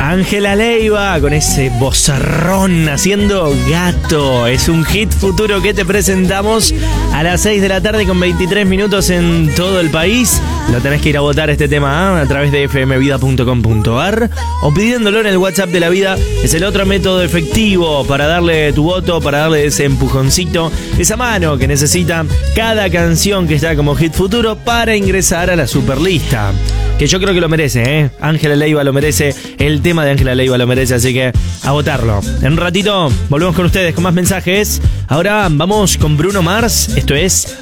Ángela Leiva con ese vozarrón haciendo Gato. Es un hit futuro que te presentamos a las 6 de la tarde con 23 minutos en todo el país. Lo tenés que ir a votar este tema a través de fmvida.com.ar o pidiéndolo en el WhatsApp de la vida. Es el otro método efectivo para darle tu voto, para darle ese empujoncito, esa mano que necesita cada canción que está como hit futuro para ingresar a la superlista. Que yo creo que lo merece, ¿eh? Ángela Leiva lo merece, el tema de Ángela Leiva lo merece, así que a votarlo. En un ratito volvemos con ustedes con más mensajes. Ahora vamos con Bruno Mars, esto es